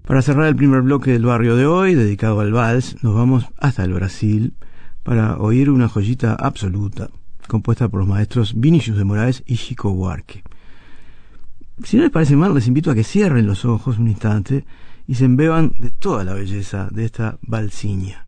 Para cerrar el primer bloque del barrio de hoy, dedicado al vals, nos vamos hasta el Brasil para oír una joyita absoluta, compuesta por los maestros Vinícius de Moraes y Chico Buarque. Si no les parece mal, les invito a que cierren los ojos un instante y se embeban de toda la belleza de esta valsiña.